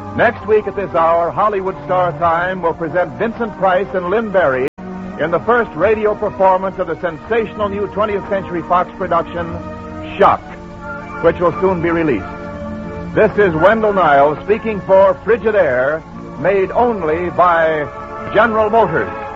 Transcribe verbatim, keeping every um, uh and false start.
Next week at this hour, Hollywood Star Time will present Vincent Price and Lynn Berry in the first radio performance of the sensational new twentieth Century Fox production, Shock, which will soon be released. This is Wendell Niles speaking for Frigidaire, made only by General Motors.